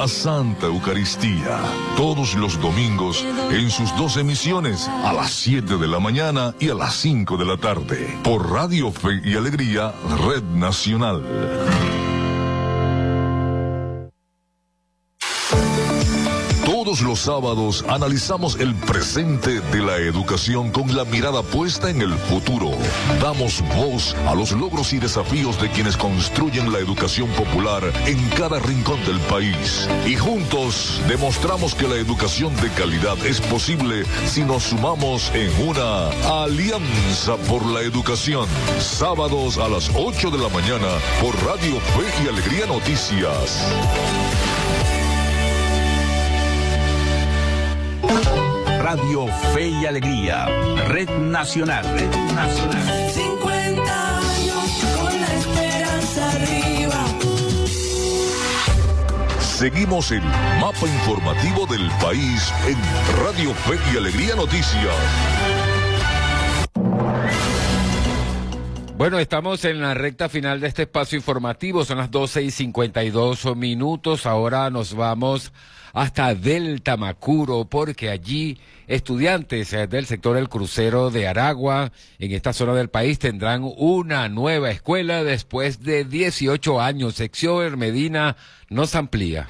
la Santa Eucaristía. Todos los domingos en sus 2 emisiones, a las 7 de la mañana y a las 5 de la tarde. Por Radio Fe y Alegría, Red Nacional. Todos los sábados analizamos el presente de la educación con la mirada puesta en el futuro. Damos voz a los logros y desafíos de quienes construyen la educación popular en cada rincón del país. Y juntos demostramos que la educación de calidad es posible si nos sumamos en una alianza por la educación. Sábados a las 8 de la mañana por Radio Fe y Alegría Noticias. Radio Fe y Alegría, Red Nacional. Red Nacional. 50 años con la esperanza arriba. Seguimos el mapa informativo del país en Radio Fe y Alegría Noticias. Bueno, estamos en la recta final de este espacio informativo, son las 12:52. Ahora nos vamos hasta Delta Macuro, porque allí estudiantes del sector El Crucero de Aragua, en esta zona del país, tendrán una nueva escuela después de 18 años. Sección Medina nos amplía.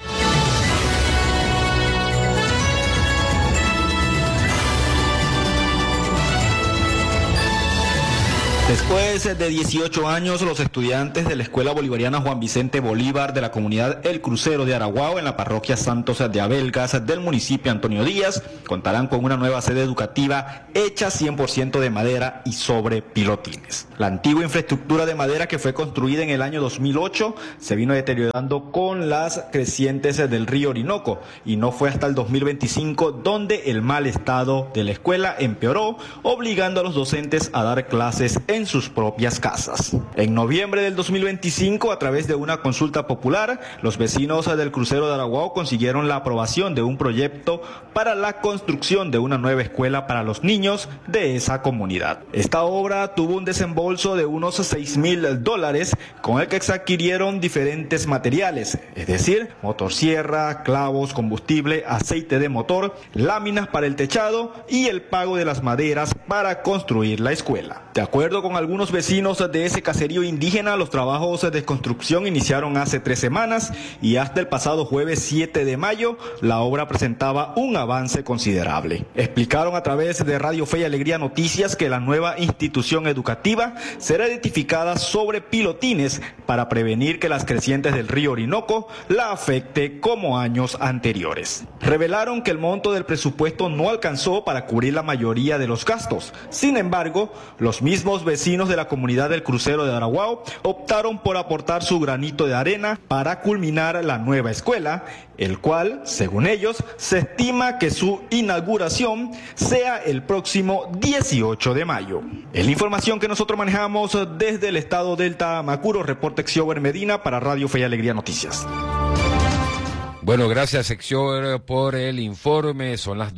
Después de 18 años, los estudiantes de la Escuela Bolivariana Juan Vicente Bolívar de la comunidad El Crucero de Araguao en la parroquia Santos de Abelgas del municipio Antonio Díaz contarán con una nueva sede educativa hecha 100% de madera y sobre pilotines. La antigua infraestructura de madera que fue construida en el año 2008 se vino deteriorando con las crecientes del río Orinoco y no fue hasta el 2025 donde el mal estado de la escuela empeoró, obligando a los docentes a dar clases en sus propias casas. En noviembre del 2025, a través de una consulta popular, los vecinos del Crucero de Araguao consiguieron la aprobación de un proyecto para la construcción de una nueva escuela para los niños de esa comunidad. Esta obra tuvo un desembolso de unos $6,000, con el que se adquirieron diferentes materiales, es decir, motosierra, clavos, combustible, aceite de motor, láminas para el techado y el pago de las maderas para construir la escuela. De acuerdo con algunos vecinos de ese caserío indígena, los trabajos de construcción iniciaron hace 3 semanas y hasta el pasado jueves 7 de mayo la obra presentaba un avance considerable. Explicaron a través de Radio Fe y Alegría Noticias que la nueva institución educativa será edificada sobre pilotines para prevenir que las crecientes del río Orinoco la afecte como años anteriores. Revelaron que el monto del presupuesto no alcanzó para cubrir la mayoría de los gastos. Sin embargo, los mismos vecinos de la comunidad del Crucero de Araguao optaron por aportar su granito de arena para culminar la nueva escuela, el cual, según ellos, se estima que su inauguración sea el próximo 18 de mayo. Es la información que nosotros manejamos desde el estado Delta Macuro. Reporte Xiober Medina para Radio Fe y Alegría Noticias. Bueno, gracias, sección, por el informe. Son las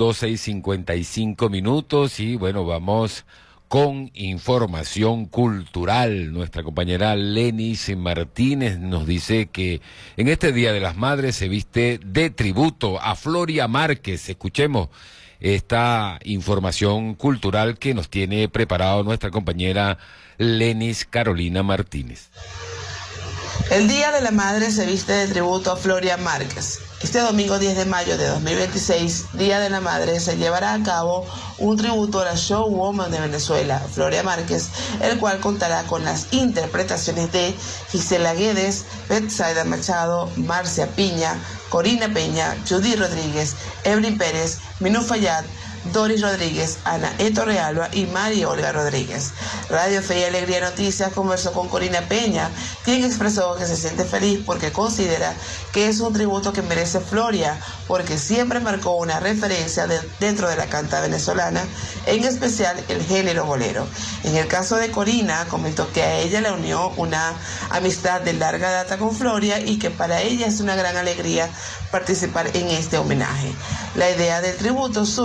12:55 y bueno, vamos con información cultural. Nuestra compañera Lenis Martínez nos dice que en este Día de las Madres se viste de tributo a Floria Márquez. Escuchemos esta información cultural que nos tiene preparado nuestra compañera Lenis Carolina Martínez. El Día de la Madre se viste de tributo a Floria Márquez. Este domingo 10 de mayo de 2026, Día de la Madre, se llevará a cabo un tributo a la showwoman de Venezuela, Floria Márquez, el cual contará con las interpretaciones de Gisela Guedes, Betsaida Machado, Marcia Piña, Corina Peña, Judy Rodríguez, Evelyn Pérez, Minú Fayad, Doris Rodríguez, Ana Eto Realba y María Olga Rodríguez. Radio Fe y Alegría Noticias conversó con Corina Peña, quien expresó que se siente feliz porque considera que es un tributo que merece Floria, porque siempre marcó una referencia dentro de la canta venezolana, en especial el género bolero. En el caso de Corina, comentó que a ella le unió una amistad de larga data con Floria y que para ella es una gran alegría participar en este homenaje. La idea del tributo surge porque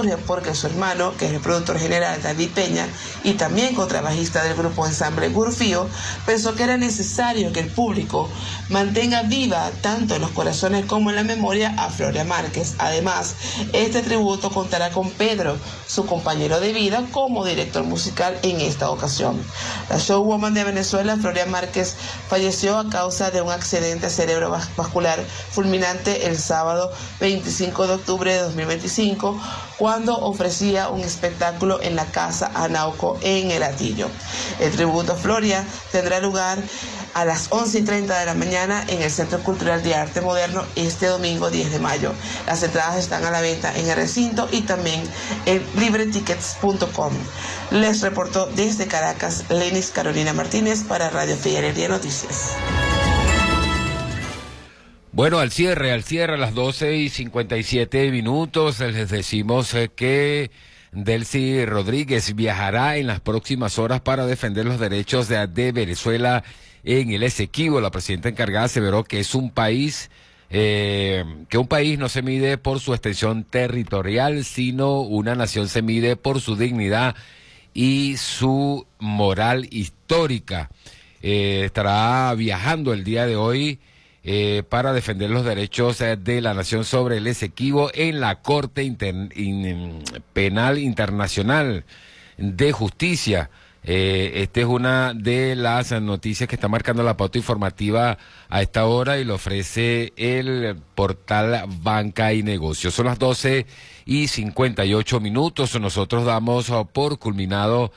que su hermano, que es el productor general David Peña, y también contrabajista del grupo Ensamble Gurfío, pensó que era necesario que el público mantenga viva tanto en los corazones como en la memoria a Floria Márquez. Además, este tributo contará con Pedro, su compañero de vida, como director musical en esta ocasión. La showwoman de Venezuela, Floria Márquez, falleció a causa de un accidente cerebrovascular fulminante el sábado 25 de octubre de 2025, cuando ofrecía un espectáculo en la Casa Anauco en El Hatillo. El tributo a Floria tendrá lugar a las 11:30 de la mañana en el Centro Cultural de Arte Moderno este domingo 10 de mayo. Las entradas están a la venta en el recinto y también en libretickets.com. Les reportó desde Caracas Lenis Carolina Martínez para Radio Fe y Alegría Noticias. Bueno, al cierre, a las 12:57, les decimos que Delcy Rodríguez viajará en las próximas horas para defender los derechos de Venezuela en el Esequibo. La presidenta encargada aseveró que es un país, que un país no se mide por su extensión territorial, sino una nación se mide por su dignidad y su moral histórica. Estará viajando el día de hoy para defender los derechos de la nación sobre el Esequibo en la Corte Penal Internacional de Justicia. Esta es una de las noticias que está marcando la pauta informativa a esta hora y lo ofrece el portal Banca y Negocios. Son las 12:58. Nosotros damos por culminado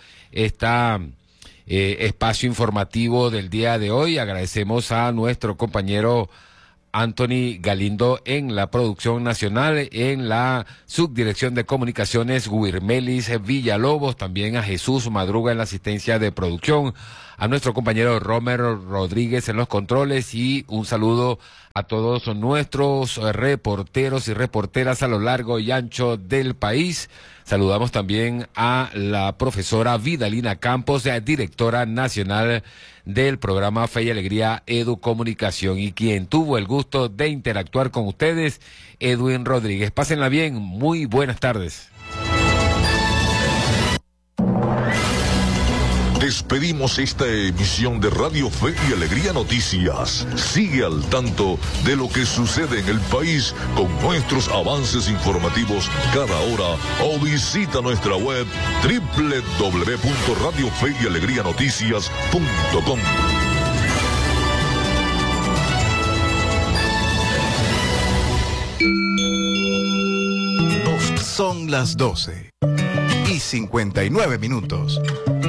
espacio informativo del día de hoy. Agradecemos a nuestro compañero Anthony Galindo en la producción nacional, en la subdirección de comunicaciones Guirmelis Villalobos, también a Jesús Madruga en la asistencia de producción, a nuestro compañero Romero Rodríguez en los controles y un saludo a todos nuestros reporteros y reporteras a lo largo y ancho del país. Saludamos también a la profesora Vidalina Campos, directora nacional del programa Fe y Alegría Educomunicación, y quien tuvo el gusto de interactuar con ustedes, Edwin Rodríguez. Pásenla bien, muy buenas tardes. Despedimos esta emisión de Radio Fe y Alegría Noticias. Sigue al tanto de lo que sucede en el país con nuestros avances informativos cada hora o visita nuestra web www.radiofeyalegrianoticias.com. Son las 12:59.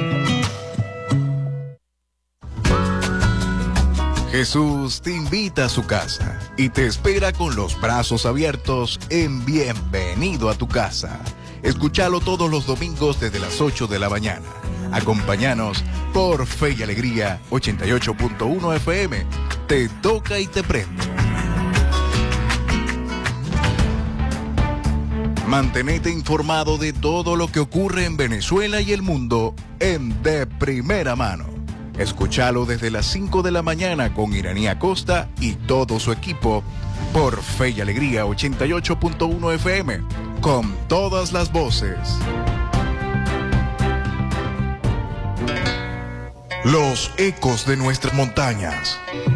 Jesús te invita a su casa y te espera con los brazos abiertos en Bienvenido a tu Casa. Escúchalo todos los domingos desde las 8 de la mañana. Acompáñanos por Fe y Alegría 88.1 FM. Te toca y te prende. Mantenete informado de todo lo que ocurre en Venezuela y el mundo en De Primera Mano. Escúchalo desde las 5 de la mañana con Iraní Acosta y todo su equipo por Fe y Alegría 88.1 FM, con todas las voces. Los ecos de nuestras montañas.